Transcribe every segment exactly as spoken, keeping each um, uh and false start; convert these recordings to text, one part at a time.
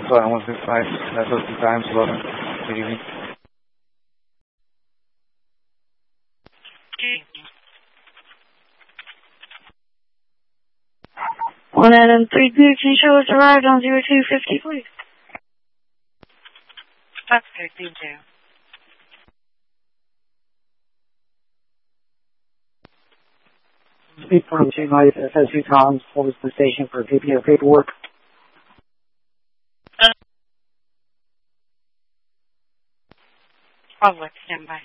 flight one six five, that's those two times, eleven. Good evening. One Adam three P T show has arrived on zero two fifty, please. That's good, thank you. Speak from two Life S S two Toms, hold the station for P P O paperwork. Uh, Public, stand by.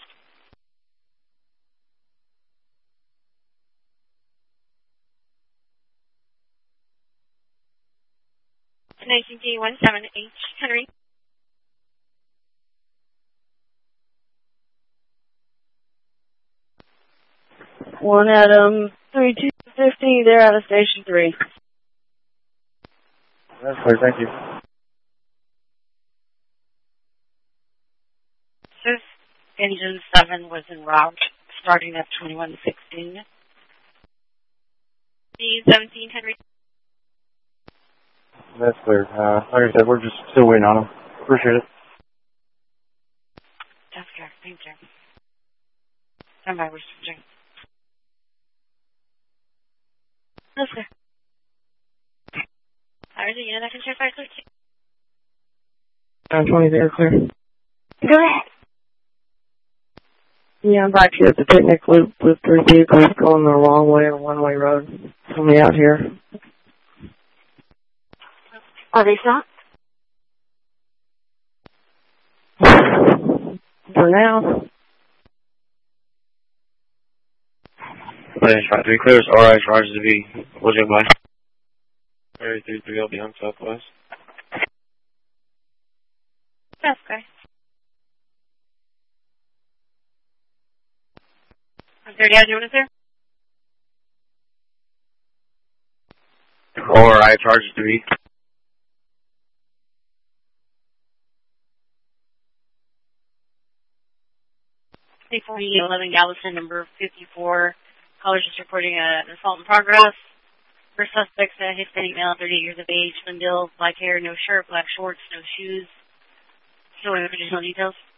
nineteen D one seven H, Henry. One Adam three two fifty, they're out of station three. That's clear, thank you. This engine seven was en route, starting at twenty-one sixteen. D seventeen, Henry. That's clear. Uh, like I said, we're just still waiting on them. Appreciate it. That's good, thank you. Stand by, we're switching. That's good. Alright, you know that can check by clear too. nine twenty, they're clear. Go ahead. Yeah, I'm back here at the picnic loop with three vehicles going the wrong way on a one-way road. Somebody out here. Are they stopped? For now. Range five three clears, R I, Roger to be. What's your by? Area three three, I'll be on Southwest. That's good. Is there any unit there? R I, Charger to be. Before eleven Galveston, number fifty-four. Callers just reporting a, an assault in progress. First suspect's a Hispanic male, thirty years of age, thin build, black hair, no shirt, black shorts, no shoes. Still waiting for additional details.